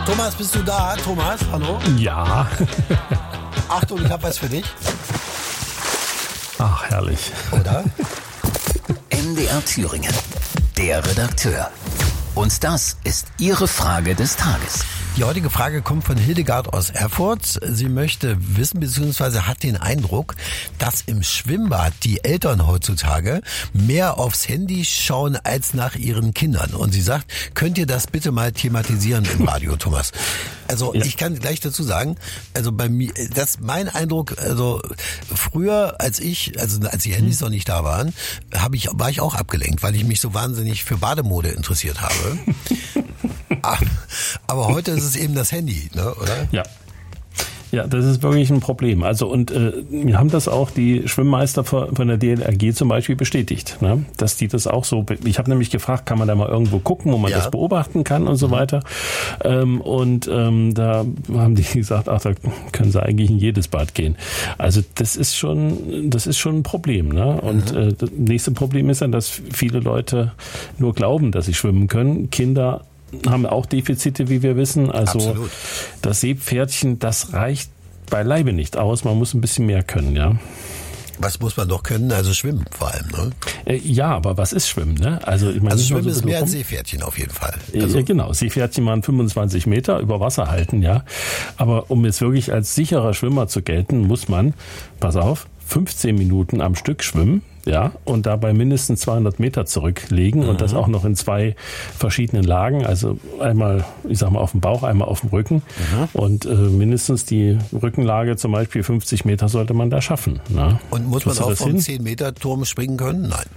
Thomas, bist du da? Thomas, hallo? Ja. Achtung, ich habe was für dich. Ach, herrlich. Oder? MDR Thüringen, der Redakteur. Und das ist Ihre Frage des Tages. Die heutige Frage kommt von Hildegard aus Erfurt. Sie möchte wissen bzw. hat den Eindruck, dass im Schwimmbad die Eltern heutzutage mehr aufs Handy schauen als nach ihren Kindern. Und sie sagt, könnt ihr das bitte mal thematisieren im Radio, Thomas? Also ja. Ich kann gleich dazu sagen, also bei mir, das ist mein Eindruck, also früher als die Handys noch nicht da waren, war ich auch abgelenkt, weil ich mich so wahnsinnig für Bademode interessiert habe. Aber heute ist es eben das Handy, ne, oder? Ja. Ja, das ist wirklich ein Problem. Also und wir haben das auch die Schwimmmeister von der DLRG zum Beispiel bestätigt, ne? Dass die das auch so. Ich habe nämlich gefragt, kann man da mal irgendwo gucken, wo man das beobachten kann und so weiter. Da haben die gesagt, ach, da können sie eigentlich in jedes Bad gehen. Also das ist schon ein Problem, ne? Und das nächste Problem ist dann, dass viele Leute nur glauben, dass sie schwimmen können. Kinder haben auch Defizite, wie wir wissen. Also absolut. Das Seepferdchen, das reicht beileibe nicht aus. Man muss ein bisschen mehr können, ja. Was muss man doch können? Also schwimmen vor allem, ne? Ja, aber was ist Schwimmen, ne? Also Schwimmen ist mehr als Seepferdchen auf jeden Fall. Also genau, Seepferdchen waren 25 Meter über Wasser halten, ja. Aber um jetzt wirklich als sicherer Schwimmer zu gelten, muss man, pass auf, 15 Minuten am Stück schwimmen, ja, und dabei mindestens 200 Meter zurücklegen und das auch noch in 2 verschiedenen Lagen, also einmal, ich sag mal, auf dem Bauch, einmal auf dem Rücken und mindestens die Rückenlage zum Beispiel 50 Meter sollte man da schaffen. Ne? Und muss man auch vom 10-Meter-Turm springen können? Nein.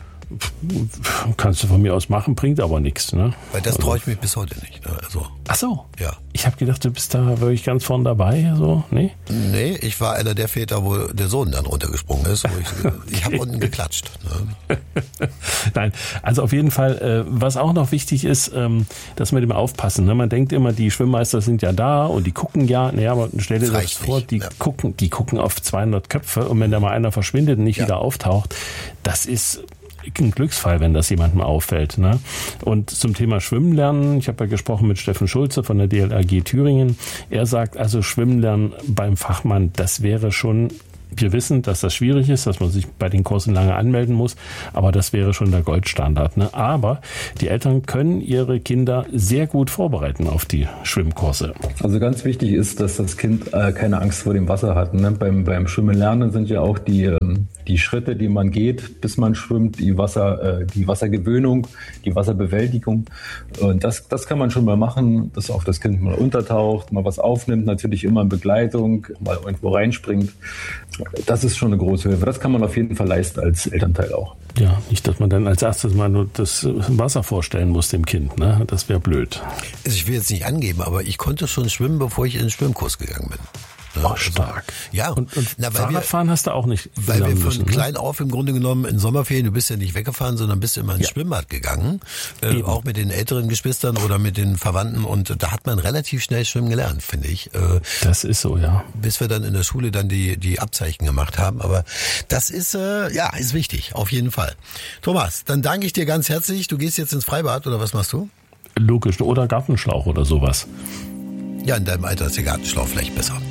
Kannst du von mir aus machen, bringt aber nichts. Ne? Weil das traue ich mich bis heute nicht. Ne? Also, ach so. Ja. Ich habe gedacht, du bist da wirklich ganz vorn dabei. So. Nee? Nee, ich war einer der Väter, wo der Sohn dann runtergesprungen ist. Ich habe unten geklatscht. Ne? Nein, also auf jeden Fall, was auch noch wichtig ist, dass wir dem aufpassen. Ne? Man denkt immer, die Schwimmmeister sind ja da und die gucken ja. Naja, aber stell dir das vor, die gucken auf 200 Köpfe und wenn da mal einer verschwindet und nicht wieder auftaucht, das ist ein Glücksfall, wenn das jemandem auffällt. Ne? Und zum Thema Schwimmen lernen, ich habe ja gesprochen mit Steffen Schulze von der DLRG Thüringen. Er sagt also, Schwimmen lernen beim Fachmann, das wäre schon, wir wissen, dass das schwierig ist, dass man sich bei den Kursen lange anmelden muss, aber das wäre schon der Goldstandard. Ne? Aber die Eltern können ihre Kinder sehr gut vorbereiten auf die Schwimmkurse. Also ganz wichtig ist, dass das Kind keine Angst vor dem Wasser hat. Ne? Beim Schwimmen lernen sind ja auch die Schritte, die man geht, bis man schwimmt, die Wassergewöhnung, die Wasserbewältigung. Und das kann man schon mal machen, dass auch das Kind mal untertaucht, mal was aufnimmt, natürlich immer in Begleitung, mal irgendwo reinspringt. Das ist schon eine große Hilfe. Das kann man auf jeden Fall leisten als Elternteil auch. Ja, nicht, dass man dann als erstes mal nur das Wasser vorstellen muss dem Kind. Ne? Das wäre blöd. Also ich will jetzt nicht angeben, aber ich konnte schon schwimmen, bevor ich in den Schwimmkurs gegangen bin. Oh, stark. Ja, und Fahrradfahren hast du auch nicht. Weil wir von klein auf im Grunde genommen in Sommerferien, du bist ja nicht weggefahren, sondern bist immer ins Schwimmbad gegangen. Auch mit den älteren Geschwistern oder mit den Verwandten. Und da hat man relativ schnell schwimmen gelernt, finde ich. Das ist so, ja. Bis wir dann in der Schule dann die Abzeichen gemacht haben. Aber das ist, ist wichtig, auf jeden Fall. Thomas, dann danke ich dir ganz herzlich. Du gehst jetzt ins Freibad oder was machst du? Logisch. Oder Gartenschlauch oder sowas. Ja, in deinem Alter ist der Gartenschlauch vielleicht besser.